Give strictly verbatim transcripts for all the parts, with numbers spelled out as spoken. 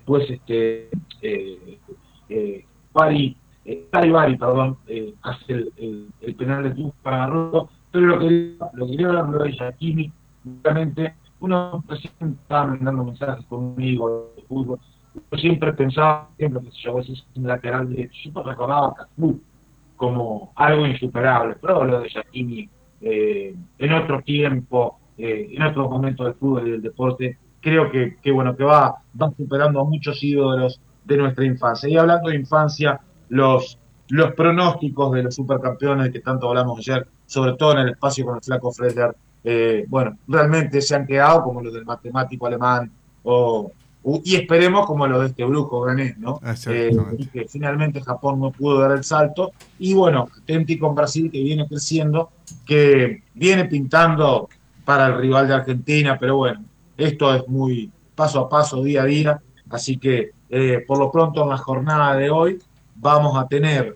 después este eh, eh, Bari, eh, Bari, Bari, perdón, eh, hace el, el, el penal de Tuca para Marruecos, pero lo que lo que quería hablar de Hakimi, realmente, uno recién estaba mandando mensajes conmigo de fútbol, yo siempre pensaba, siempre que se llegó ese lateral de, yo recordaba a Cafú como algo insuperable, pero lo de Hakimi eh, en otro tiempo, eh, en otro momento del fútbol y del deporte, creo que, que bueno, que va, va superando a muchos ídolos de nuestra infancia. Y hablando de infancia, los, los pronósticos de los supercampeones de que tanto hablamos ayer, sobre todo en el espacio con el flaco Freder, eh, bueno, realmente se han quedado como los del matemático alemán, o, u- y esperemos como los de este brujo ganés, ¿no? Eh, y Exactamente. que finalmente Japón no pudo dar el salto, y bueno, atenti con Brasil que viene creciendo, que viene pintando para el rival de Argentina, pero bueno, esto es muy paso a paso, día a día, así que eh, por lo pronto en la jornada de hoy vamos a tener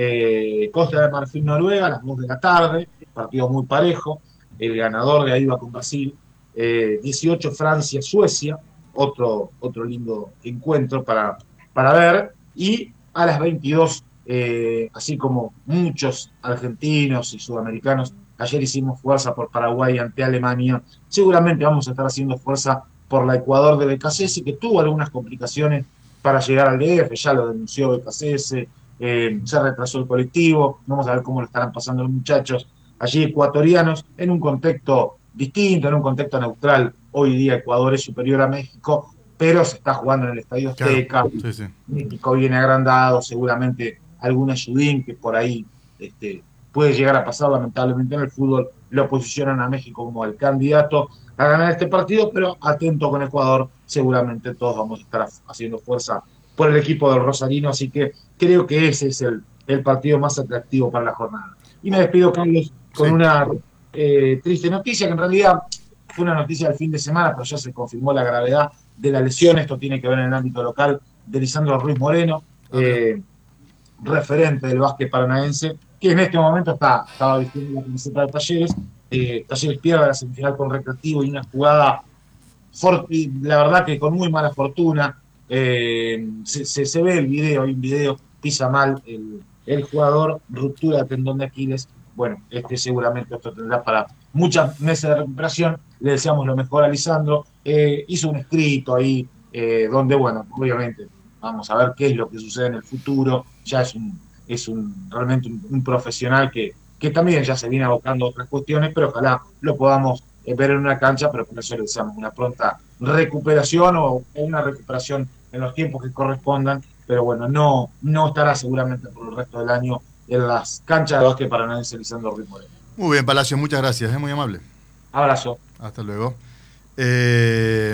eh, Costa de Marfil-Noruega a las dos de la tarde, partido muy parejo, el ganador de ahí va con Brasil, eh, dieciocho Francia-Suecia, otro, otro lindo encuentro para, para ver, y a las veintidós, eh, así como muchos argentinos y sudamericanos, ayer hicimos fuerza por Paraguay ante Alemania, seguramente vamos a estar haciendo fuerza por la Ecuador de Becasese, que tuvo algunas complicaciones para llegar al D F, ya lo denunció Becasese, eh, se retrasó el colectivo, vamos a ver cómo lo estarán pasando los muchachos allí ecuatorianos, en un contexto distinto, en un contexto neutral. Hoy día Ecuador es superior a México, pero se está jugando en el Estadio Claro, Azteca, sí, sí. México viene agrandado, seguramente algún ayudín que por ahí este, puede llegar a pasar, lamentablemente en el fútbol lo posicionan a México como el candidato a ganar este partido, pero atento con Ecuador, seguramente todos vamos a estar haciendo fuerza por el equipo del Rosarino, así que creo que ese es el, el partido más atractivo para la jornada. Y me Oh, despido, Carlos, con sí. una eh, triste noticia, que en realidad fue una noticia del fin de semana, pero ya se confirmó la gravedad de la lesión. Esto tiene que ver en el ámbito local de Lisandro Ruiz Moreno, Ah, mira. eh, referente del básquet paranaense, que en este momento está, estaba vistiendo la camiseta de Talleres. Eh, Talleres pierde la semifinal con Recreativo y una jugada, for, la verdad que con muy mala fortuna. Eh, se, se, se, ve el video, hay un video, pisa mal el, el jugador, ruptura de tendón de Aquiles. Bueno, este seguramente esto tendrá para muchas meses de recuperación. Le deseamos lo mejor a Lisandro. Eh, hizo un escrito ahí, eh, donde, bueno, obviamente, vamos a ver qué es lo que sucede en el futuro. Ya es un, es un realmente un, un profesional que, que también ya se viene abocando a otras cuestiones, pero ojalá lo podamos eh, ver en una cancha, pero por eso le deseamos una pronta recuperación o una recuperación en los tiempos que correspondan, pero bueno, no, no estará seguramente por el resto del año en las canchas de básquet paranaense Lisandro Ruiz Moreno. Muy bien, Palacio, muchas gracias, es muy amable. Abrazo. Hasta luego. Eh,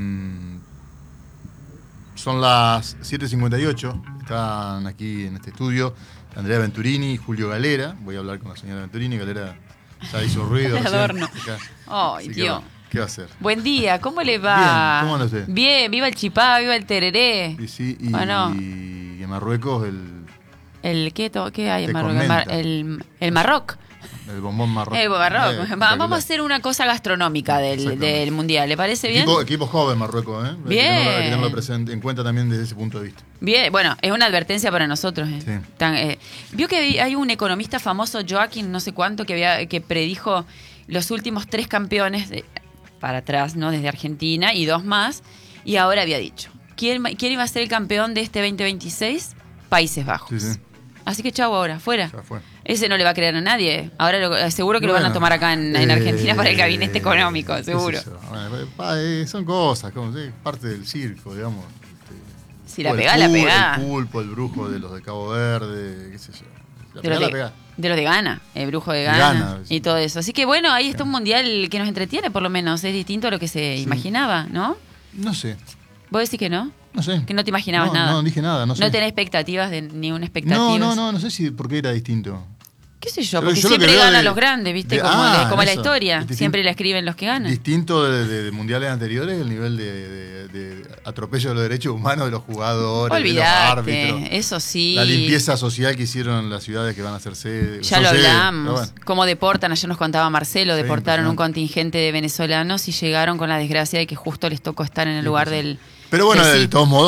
son las siete cincuenta y ocho. Están aquí en este estudio Andrea Venturini y Julio Galera. Voy a hablar con la señora Venturini. Galera ya hizo ruido. El adorno. Ay, Así Dios. ¿Qué va a hacer? Buen día, ¿cómo le va? Bien, ¿cómo anda usted? Bien, viva el chipá, viva el tereré. Y sí, y, Bueno. y en Marruecos el... ¿El qué, to, qué hay en Te Marruecos? El, mar, el, el Marroc. El bombón marroc. El marroc. Eh, Vamos a hacer una cosa gastronómica del, del mundial, ¿le parece bien? Equipo, equipo joven Marruecos, ¿eh? Bien. Hay que tenerlo, hay que tenerlo presente, en cuenta también desde ese punto de vista. Bien, bueno, es una advertencia para nosotros. ¿eh? Sí. Tan, eh, Vio que hay un economista famoso, Joaquín, no sé cuánto, que, había, que predijo los últimos tres campeones de, para atrás, ¿no? Desde Argentina y dos más, y ahora había dicho, ¿quién, quién iba a ser el campeón de este veinte veintiséis? Países Bajos. Sí, sí. Así que chau ahora, fuera. Ya fue. Ese no le va a creer a nadie. Ahora lo, seguro que bueno, lo van a tomar acá en, en Argentina eh, para el gabinete económico, seguro. Bueno, son cosas, como ¿sí? parte del circo, digamos. Este, si la pegá, la pegá. El pulpo, el brujo de los de Cabo Verde, qué sé yo. La de, pegá, los la de, pegá. de los de Ghana, el brujo de Ghana, Ghana sí. Y todo eso. Así que bueno, ahí está un mundial que nos entretiene, por lo menos. Es distinto a lo que se sí. imaginaba, ¿no? No sé. ¿Vos decís que no? No sé. Que no te imaginabas no, nada. No, dije nada, no sé. No tenés expectativas de ni una expectativa. No, no, no, no sé si por qué era distinto. ¿Qué sé yo? Porque yo siempre ganan de, los grandes, ¿viste? De, como ah, de, como eso, la historia. distinto, siempre la escriben los que ganan. Distinto de, de, de mundiales anteriores, el nivel de, de, de atropello de los derechos humanos de los jugadores, Olvidate, de los árbitros. Eso sí. La limpieza social que hicieron en las ciudades que van a ser sede. Ya lo hablamos. Bueno. Cómo deportan, ayer nos contaba Marcelo, Sí, deportaron un contingente de venezolanos y llegaron con la desgracia de que justo les tocó estar en el sí, lugar sí. del... Pero bueno, del de todos modos.